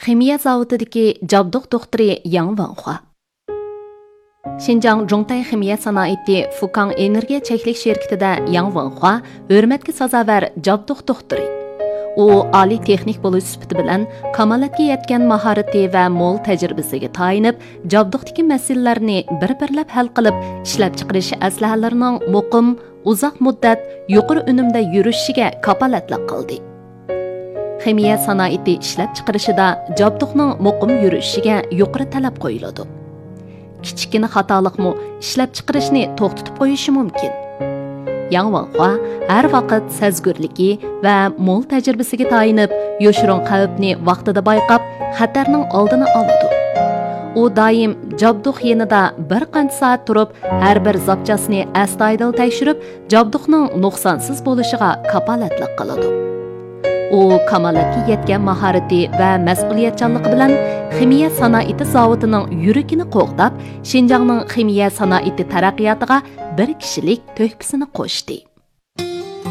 Ximiya zavodidagi jabduq doktori Yang Wanhua. Xinjiang Zhongtai Ximiya sanoati Fukang energiya cheklik şirketida Yang Wanhua hurmatga sazovar jabduq doktori. U oliy texnik bo'lish sifati bilan kamolatga yetgan mahorati va mo'l tajribasiga tayinib, jabduqdagi masalalarni bir-birlab hal qilib, ishlab chiqarish aslahalarining muqim, uzoq muddat yuqori unumda yurishiga kapolatlik qildi. Ximiya sanoati ishlab chiqarishida jabduqning muqim yurishiga yuqori talab qo'yiladi. Kichikina xatolikmi ishlab chiqarishni to'xtatib qo'yishi mumkin. Yang Wanhua har vaqt sezgurligi va mo'l tajribasiga tayinib, yoshirin xavfni vaqtida bayqab, xatarning oldini oladi. U doim jabduq yanida bir qancha soat turib, har bir zapchasini astoydil tekshirib, jabduqning nuqsonsiz bo'lishiga kapolatlik qiladi. U kamolatga yetgan mahorati va mas'uliyatchanligi bilan Ximiya sanoati zavodining yuragini qo'g'dab, Xinjiangning ximiya sanoati taraqqiyotiga bir kishilik to'hfasini qo'shdi.